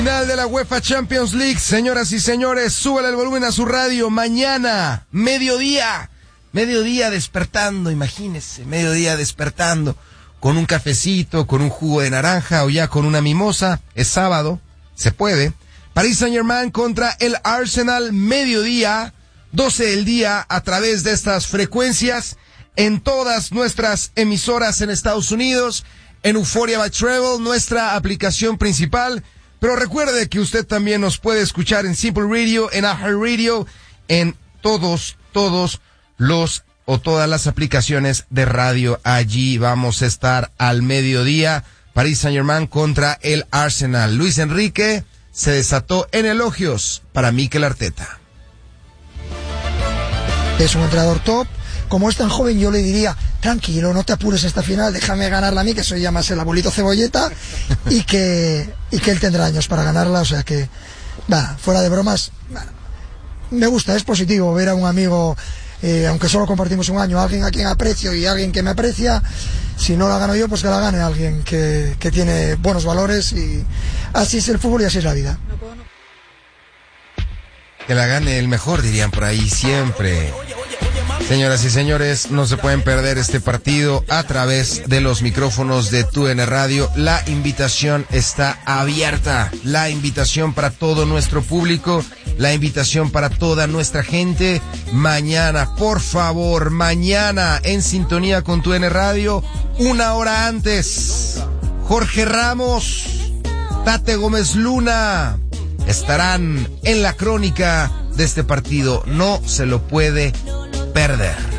Final de la UEFA Champions League, señoras y señores, súbale el volumen a su radio. Mañana, mediodía despertando, imagínense, mediodía despertando, con un cafecito, con un jugo de naranja o ya con una mimosa. Es sábado, se puede. Paris Saint-Germain contra el Arsenal, mediodía, 12 del día, a través de estas frecuencias, en todas nuestras emisoras en Estados Unidos, en Euphoria by Travel, nuestra aplicación principal. Pero recuerde que usted también nos puede escuchar en Simple Radio, en iHeartRadio, en todas las aplicaciones de radio. Allí vamos a estar al mediodía. Paris Saint-Germain contra el Arsenal. Luis Enrique se desató en elogios para Mikel Arteta. Es un entrenador top. Como es tan joven, yo le diría, tranquilo, no te apures esta final, déjame ganarla a mí, que soy ya más el abuelito cebolleta, y que él tendrá años para ganarla. O sea que, fuera de bromas, me gusta, es positivo ver a un amigo, aunque solo compartimos un año, alguien a quien aprecio y alguien que me aprecia. Si no la gano yo, pues que la gane alguien que tiene buenos valores, y así es el fútbol y así es la vida. Que la gane el mejor, dirían por ahí siempre. Señoras y señores, no se pueden perder este partido a través de los micrófonos de TUDN Radio. La invitación está abierta. La invitación para todo nuestro público. La invitación para toda nuestra gente. Mañana, por favor, mañana en sintonía con TUDN Radio, 1 hora antes. Jorge Ramos, Tate Gómez Luna estarán en la crónica de este partido. No se lo puede perder.